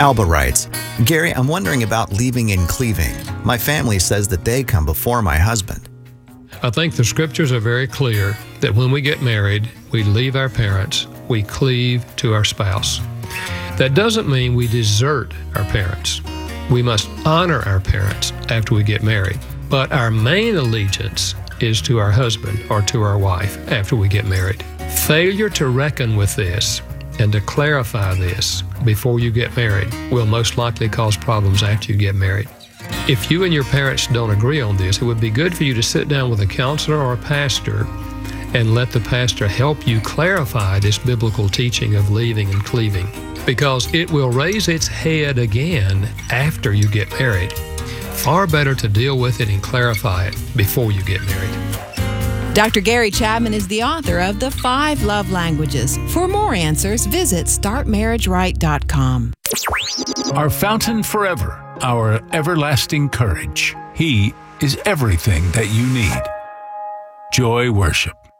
Alba writes, Gary, I'm wondering about leaving and cleaving. My family says that they come before my husband. I think the scriptures are very clear that when we get married, we leave our parents, we cleave to our spouse. That doesn't mean we desert our parents. We must honor our parents after we get married. But our main allegiance is to our husband or to our wife after we get married. Failure to reckon with this and to clarify this before you get married will most likely cause problems after you get married. If you and your parents don't agree on this, it would be good for you to sit down with a counselor or a pastor and let the pastor help you clarify this biblical teaching of leaving and cleaving, because it will raise its head again after you get married. Far better to deal with it and clarify it before you get married. Dr. Gary Chapman is the author of The 5 Love Languages. For more answers, visit StartMarriageRight.com. Our fountain forever, our everlasting courage. He is everything that you need. Joy Worship.